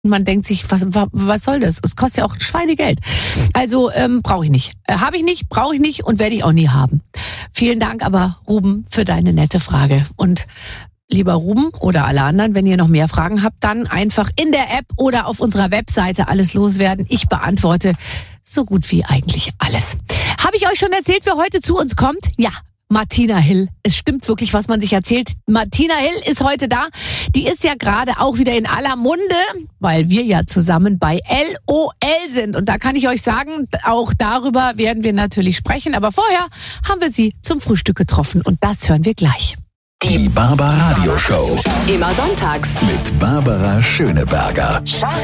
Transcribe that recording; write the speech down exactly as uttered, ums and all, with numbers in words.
Man denkt sich, was, was soll das? Es kostet ja auch Schweinegeld. Also ähm, brauche ich nicht. Äh, Habe ich nicht, brauche ich nicht und werde ich auch nie haben. Vielen Dank aber, Ruben, für deine nette Frage. Und lieber Ruben oder alle anderen, wenn ihr noch mehr Fragen habt, dann einfach in der App oder auf unserer Webseite alles loswerden. Ich beantworte so gut wie eigentlich alles. Habe ich euch schon erzählt, wer heute zu uns kommt? Ja, Martina Hill. Es stimmt wirklich, was man sich erzählt. Martina Hill ist heute da. Die ist ja gerade auch wieder in aller Munde, weil wir ja zusammen bei L O L sind. Und da kann ich euch sagen, auch darüber werden wir natürlich sprechen. Aber vorher haben wir sie zum Frühstück getroffen und das hören wir gleich. Die Barbaradio Show. Immer sonntags Mit Barbara Schöneberger.